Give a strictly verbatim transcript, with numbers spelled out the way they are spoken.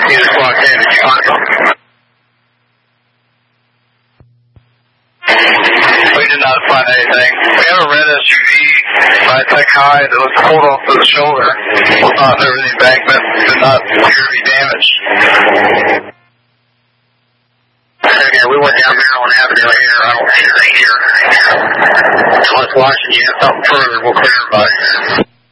He just walked in. Did you find him? We did not find anything. We have a red S U V by Tech High that was pulled off to the shoulder. Not over the embankment, but not severely damaged. Okay, we went down Maryland Avenue here. I don't see anything here. So let's watch and you have something further. We'll clarify.